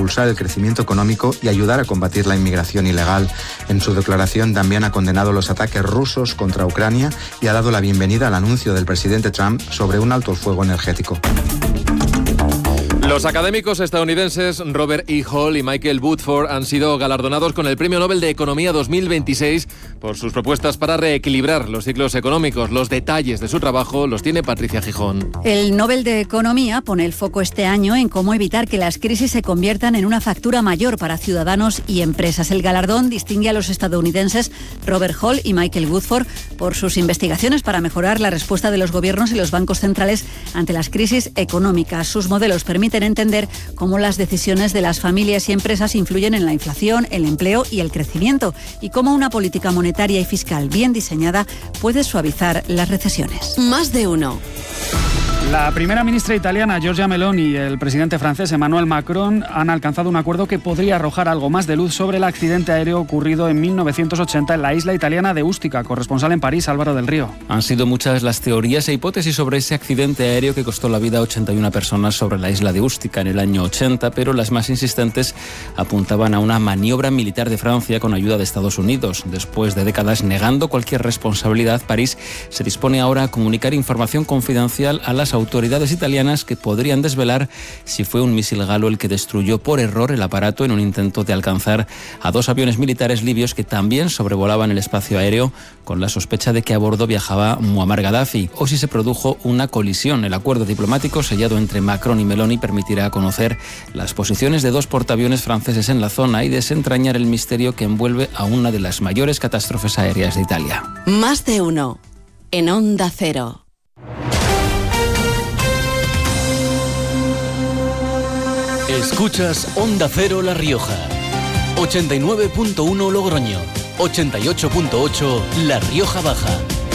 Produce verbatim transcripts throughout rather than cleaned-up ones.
impulsar el crecimiento económico y ayudar a combatir la inmigración ilegal. En su declaración también ha condenado los ataques rusos contra Ucrania y ha dado la bienvenida al anuncio del presidente Trump sobre un alto el fuego energético. Los académicos estadounidenses Robert E. Hall y Michael Woodford han sido galardonados con el Premio Nobel de Economía dos mil veintiséis por sus propuestas para reequilibrar los ciclos económicos. Los detalles de su trabajo los tiene Patricia Gijón. El Nobel de Economía pone el foco este año en cómo evitar que las crisis se conviertan en una factura mayor para ciudadanos y empresas. El galardón distingue a los estadounidenses Robert Hall y Michael Woodford por sus investigaciones para mejorar la respuesta de los gobiernos y los bancos centrales ante las crisis económicas. Sus modelos permiten entender cómo las decisiones de las familias y empresas influyen en la inflación, el empleo y el crecimiento, y cómo una política monetaria y fiscal bien diseñada puede suavizar las recesiones. Más de uno. La primera ministra italiana, Giorgia Meloni, y el presidente francés, Emmanuel Macron, han alcanzado un acuerdo que podría arrojar algo más de luz sobre el accidente aéreo ocurrido en mil novecientos ochenta en la isla italiana de Ústica. Corresponsal en París, Álvaro del Río. Han sido muchas las teorías e hipótesis sobre ese accidente aéreo que costó la vida a ochenta y una personas sobre la isla de Ústica en el año ochenta, pero las más insistentes apuntaban a una maniobra militar de Francia con ayuda de Estados Unidos. Después de décadas negando cualquier responsabilidad, París se dispone ahora a comunicar información confidencial a las autoridades italianas que podrían desvelar si fue un misil galo el que destruyó por error el aparato en un intento de alcanzar a dos aviones militares libios que también sobrevolaban el espacio aéreo con la sospecha de que a bordo viajaba Muammar Gaddafi, o si se produjo una colisión. El acuerdo diplomático sellado entre Macron y Meloni permitirá conocer las posiciones de dos portaaviones franceses en la zona y desentrañar el misterio que envuelve a una de las mayores catástrofes aéreas de Italia. Más de uno. En Onda Cero. Escuchas Onda Cero La Rioja, ochenta y nueve punto uno Logroño, ochenta y ocho punto ocho La Rioja Baja.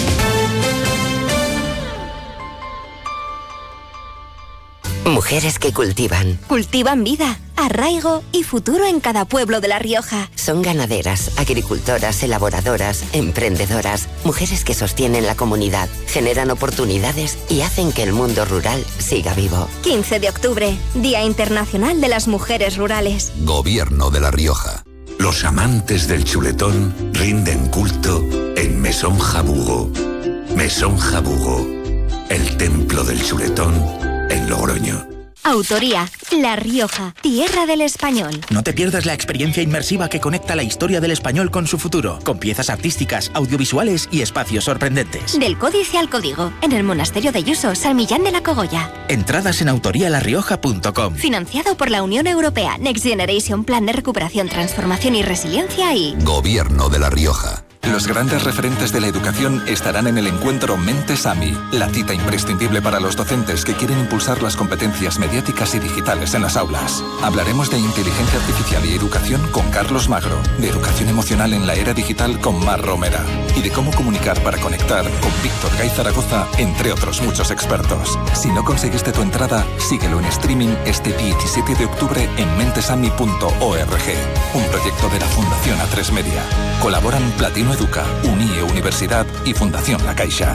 Mujeres que cultivan. Cultivan vida, arraigo y futuro en cada pueblo de La Rioja. Son ganaderas, agricultoras, elaboradoras, emprendedoras. Mujeres que sostienen la comunidad, generan oportunidades y hacen que el mundo rural siga vivo. quince de octubre, Día Internacional de las Mujeres Rurales. Gobierno de La Rioja. Los amantes del chuletón rinden culto en Mesón Jabugo. Mesón Jabugo, el templo del chuletón en Logroño. Autoría, La Rioja, tierra del español. No te pierdas la experiencia inmersiva que conecta la historia del español con su futuro, con piezas artísticas, audiovisuales y espacios sorprendentes. Del Códice al Código, en el Monasterio de Yuso, San Millán de la Cogolla. Entradas en autoría la rioja punto com. Financiado por la Unión Europea, Next Generation, Plan de Recuperación, Transformación y Resiliencia y... Gobierno de La Rioja. Los grandes referentes de la educación estarán en el encuentro Mentes A M I, la cita imprescindible para los docentes que quieren impulsar las competencias mediáticas y digitales en las aulas. Hablaremos de inteligencia artificial y educación con Carlos Magro, de educación emocional en la era digital con Mar Romera y de cómo comunicar para conectar con Víctor Gay Zaragoza, entre otros muchos expertos. Si no conseguiste tu entrada, síguelo en streaming este diecisiete de octubre en mentesami punto org, un proyecto de la Fundación A tres Media. Colaboran Platino Educa, Unie Universidad y Fundación La Caixa.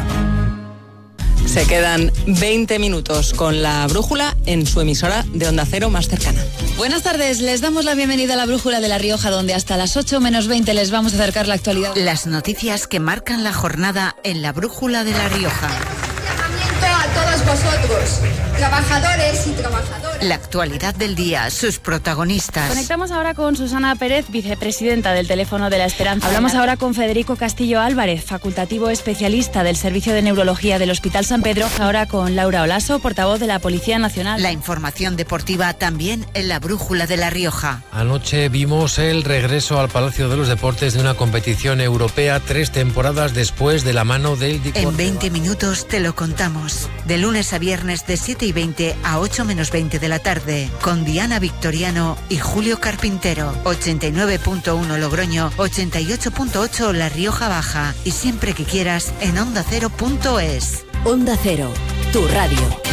Se quedan veinte minutos con la brújula en su emisora de Onda Cero más cercana. Buenas tardes, les damos la bienvenida a la brújula de La Rioja, donde hasta las ocho menos veinte les vamos a acercar la actualidad. Las noticias que marcan la jornada en la brújula de La Rioja. Llamamiento a todos vosotros, trabajadores y trabajadoras. La actualidad del día, sus protagonistas. Conectamos ahora con Susana Pérez, vicepresidenta del Teléfono de la Esperanza. Hablamos ahora con Federico Castillo Álvarez, facultativo especialista del Servicio de Neurología del Hospital San Pedro. Ahora con Laura Olaso, portavoz de la Policía Nacional. La información deportiva también en la brújula de La Rioja. Anoche vimos el regreso al Palacio de los Deportes de una competición europea tres temporadas después de la mano del Deporte. En veinte minutos te lo contamos. De lunes a viernes de siete y veinte a ocho menos veinte de la tarde, con Diana Victoriano y Julio Carpintero. ochenta y nueve punto uno Logroño, ochenta y ocho punto ocho La Rioja Baja. Y siempre que quieras en onda cero punto es. Onda Cero, tu radio.